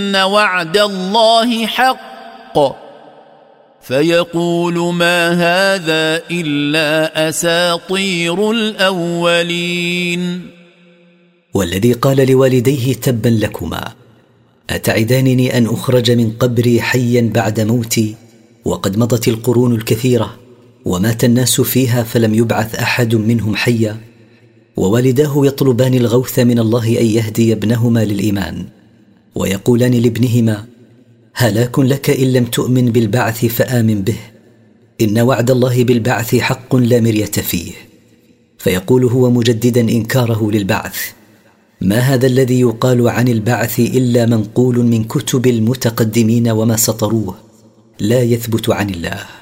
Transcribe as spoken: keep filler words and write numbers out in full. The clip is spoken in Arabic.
وعد الله حق فيقول ما هذا إلا أساطير الأولين. والذي قال لوالديه تبا لكما أتعدانني أن أخرج من قبري حيا بعد موتي وقد مضت القرون الكثيرة ومات الناس فيها فلم يبعث أحد منهم حيا، ووالداه يطلبان الغوث من الله أن يهدي ابنهما للإيمان، ويقولان لابنهما هلاك لك إن لم تؤمن بالبعث فآمن به، إن وعد الله بالبعث حق لا مرية فيه. فيقول هو مجددا إنكاره للبعث ما هذا الذي يقال عن البعث إلا منقول من كتب المتقدمين وما سطروه لا يثبت عن الله.